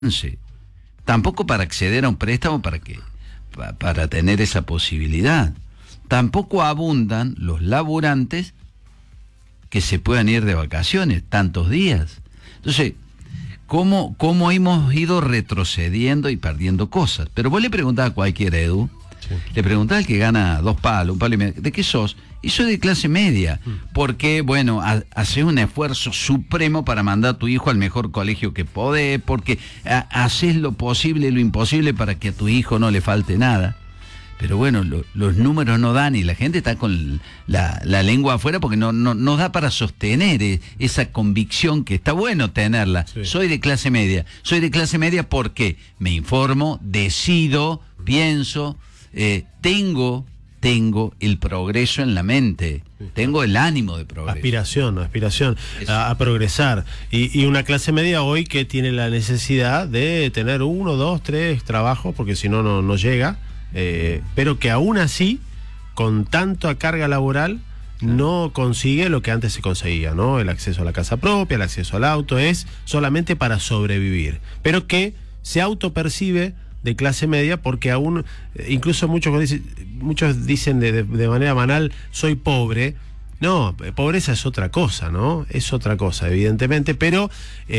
tampoco para acceder a un préstamo para tener esa posibilidad. Tampoco abundan los laburantes que se puedan ir de vacaciones tantos días. Entonces, ¿cómo hemos ido retrocediendo y perdiendo cosas? Pero vos le preguntás a cualquier Edu, sí, le preguntás al que gana 2 palos, 1 palo y medio, ¿de qué sos? Y soy de clase media, porque, bueno, haces un esfuerzo supremo para mandar a tu hijo al mejor colegio que podés, porque haces lo posible y lo imposible para que a tu hijo no le falte nada. Pero bueno, los números no dan y la gente está con la lengua afuera porque no da para sostener esa convicción que está bueno tenerla. Sí. Soy de clase media porque me informo, decido, pienso, tengo el progreso en la mente, tengo el ánimo de progreso. Aspiración a progresar. Y una clase media hoy que tiene la necesidad de tener 1, 2, 3 trabajos, porque si no llega. Pero que aún así, con tanta carga laboral, no consigue lo que antes se conseguía, ¿no? El acceso a la casa propia, el acceso al auto, es solamente para sobrevivir. Pero que se autopercibe de clase media porque aún, incluso muchos dicen de manera banal, soy pobre. No, pobreza es otra cosa, ¿no? Es otra cosa, evidentemente, pero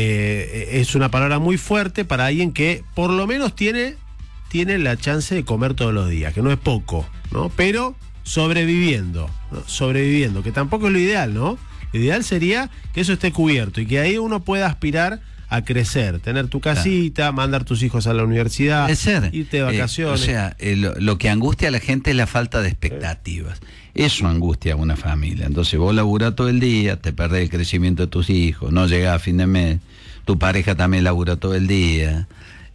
es una palabra muy fuerte para alguien que por lo menos tiene la chance de comer todos los días, que no es poco, ¿no? Pero sobreviviendo, que tampoco es lo ideal, ¿no? Lo ideal sería que eso esté cubierto y que ahí uno pueda aspirar a crecer, tener tu casita, mandar tus hijos a la universidad, irte de vacaciones. O sea, lo que angustia a la gente es la falta de expectativas. Eso angustia a una familia. Entonces vos laburás todo el día, te perdés el crecimiento de tus hijos, no llegás a fin de mes, tu pareja también labura todo el día.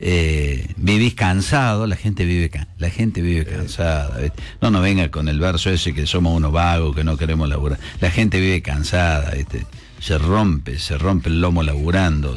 Vivís cansado, la gente vive cansada, ¿viste? No venga con el verso ese que somos unos vagos, que no queremos laburar. La gente vive cansada, ¿viste? Se rompe el lomo laburando,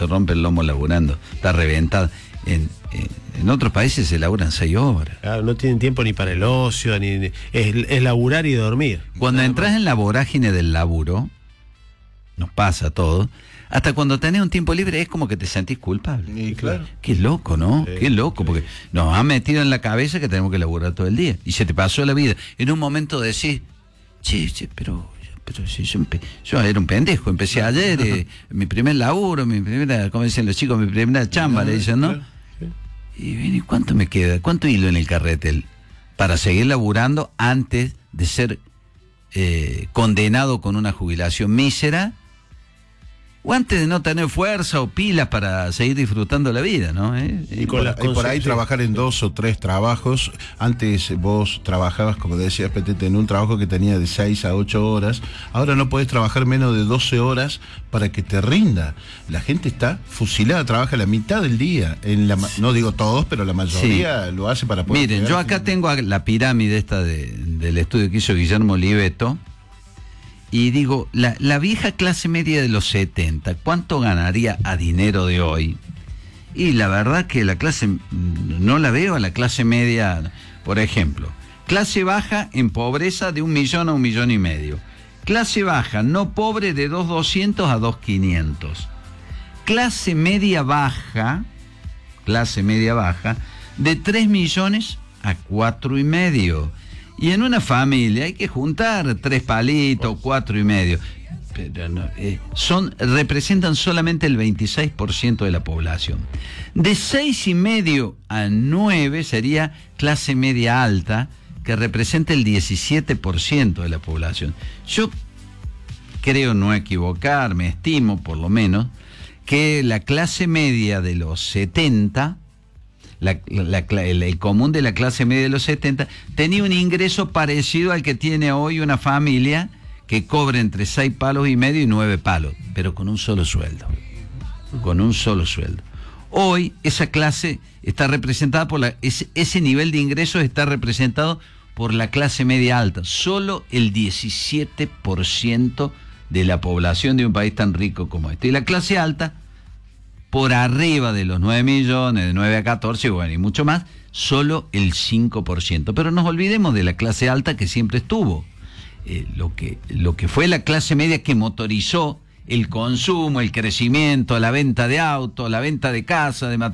está reventado. En otros países se laburan 6 horas. Claro, no tienen tiempo ni para el ocio, es laburar y dormir. Cuando entras en la vorágine del laburo, nos pasa a todos. Hasta cuando tenés un tiempo libre es como que te sentís culpable. Y claro. Qué loco, ¿no? Sí, qué loco, porque nos han metido en la cabeza que tenemos que laburar todo el día. Y se te pasó la vida. En un momento decís, che, pero si yo era un pendejo. Empecé ayer, mi primer laburo, como dicen los chicos, mi primera chamba, le dicen, ¿no? Sí. Y ¿cuánto me queda? ¿Cuánto hilo en el carretel? Para seguir laburando antes de ser condenado con una jubilación mísera, o antes de no tener fuerza o pilas para seguir disfrutando la vida, ¿no? Y por ahí trabajar en 2 o 3 trabajos. Antes vos trabajabas, como decías, Petete, en un trabajo que tenía de 6 a 8 horas. Ahora no podés trabajar menos de 12 horas para que te rinda. La gente está fusilada, trabaja la mitad del día. No digo todos, pero la mayoría lo hace para poder... Miren, yo acá tengo la pirámide esta del estudio que hizo Guillermo Oliveto. Y digo, la vieja clase media de los 70, ¿cuánto ganaría a dinero de hoy? Y la verdad que no la veo a la clase media, por ejemplo. Clase baja en pobreza de 1 millón a 1,5 millones. Clase baja no pobre de 2.200 a 2.500. Clase media baja de 3 millones a 4,5. Y en una familia hay que juntar 3 palitos, 4,5. Pero no, representan solamente el 26% de la población. De 6,5 a 9 sería clase media alta, que representa el 17% de la población. Yo creo no equivocarme, estimo por lo menos, que la clase media de los 70... el común de la clase media de los 70 tenía un ingreso parecido al que tiene hoy una familia que cobra entre 6 palos y medio y 9 palos, pero con un solo sueldo. Hoy esa clase está representada ese nivel de ingresos está representado por la clase media alta. Solo el 17% de la población de un país tan rico como este. Y la clase alta, por arriba de los 9 millones, de 9 a 14, bueno, y mucho más, solo el 5%. Pero nos olvidemos de la clase alta que siempre estuvo. Lo que fue la clase media que motorizó el consumo, el crecimiento, la venta de autos, la venta de casas, de